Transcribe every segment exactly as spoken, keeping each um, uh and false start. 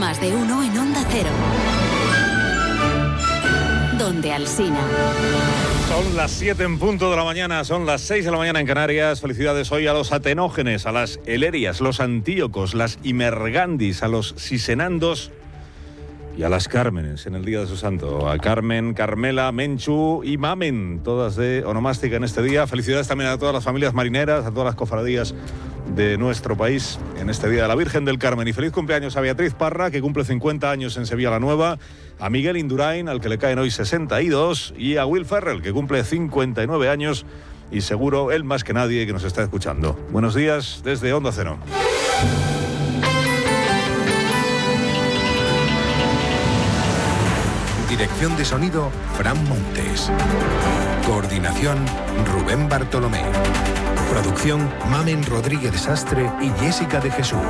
Más de uno en Onda Cero. Donde Alsina. Son las siete en punto de la mañana, son las seis de la mañana en Canarias. Felicidades hoy a los atenógenes, a las elerias, los antíocos, las imergandis, a los sisenandos y a las Cármenes en el día de su santo. A Carmen, Carmela, Menchu y Mamen, todas de onomástica en este día. Felicidades también a todas las familias marineras, a todas las cofradías de nuestro país en este día de la Virgen del Carmen. Y feliz cumpleaños a Beatriz Parra, que cumple cincuenta años en Sevilla la Nueva, a Miguel Indurain, al que le caen hoy sesenta y dos, y a Will Ferrell, que cumple cincuenta y nueve años, y seguro él más que nadie que nos está escuchando. Buenos días desde Onda Cero. Dirección de sonido, Fran Montes. Coordinación, Rubén Bartolomé. Producción, Mamen Rodríguez Sastre y Jessica de Jesús.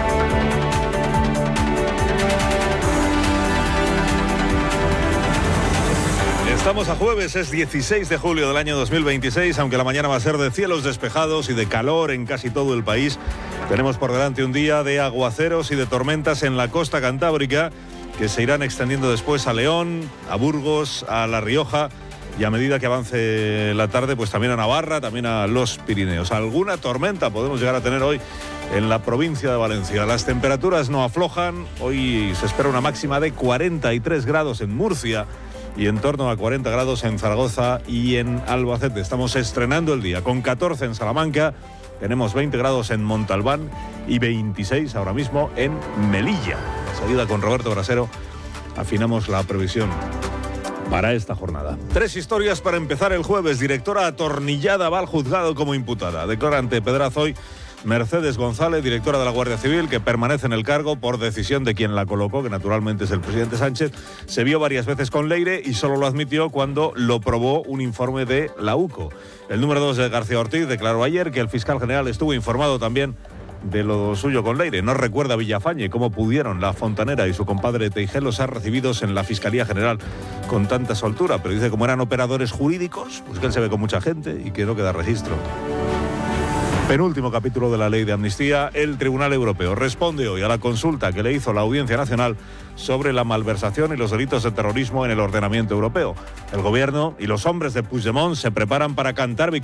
Estamos a jueves, es dieciséis de julio del año dos mil veintiséis, aunque la mañana va a ser de cielos despejados y de calor en casi todo el país. Tenemos por delante un día de aguaceros y de tormentas en la costa cantábrica, que se irán extendiendo después a León, a Burgos, a La Rioja, y a medida que avance la tarde, pues también a Navarra, también a los Pirineos. Alguna tormenta podemos llegar a tener hoy en la provincia de Valencia. Las temperaturas no aflojan. Hoy se espera una máxima de cuarenta y tres grados en Murcia y en torno a cuarenta grados en Zaragoza y en Albacete. Estamos estrenando el día con catorce en Salamanca, tenemos veinte grados en Montalbán y veintiséis ahora mismo en Melilla. Enseguida con Roberto Brasero afinamos la previsión para esta jornada. Tres historias para empezar el jueves. Directora atornillada va al juzgado como imputada. Declara ante Pedrazoy Mercedes González, directora de la Guardia Civil, que permanece en el cargo por decisión de quien la colocó, que naturalmente es el presidente Sánchez. Se vio varias veces con Leire y solo lo admitió cuando lo probó un informe de la U C O. El número dos de García Ortiz declaró ayer que el fiscal general estuvo informado también de lo suyo con Leire. No recuerda Villafañe cómo pudieron la fontanera y su compadre Teijelo ser recibidos en la Fiscalía General con tanta soltura, pero dice como eran operadores jurídicos, pues que él se ve con mucha gente y que no queda registro. Penúltimo capítulo de la ley de amnistía. El Tribunal Europeo responde hoy a la consulta que le hizo la Audiencia Nacional sobre la malversación y los delitos de terrorismo en el ordenamiento europeo. El gobierno y los hombres de Puigdemont se preparan para cantar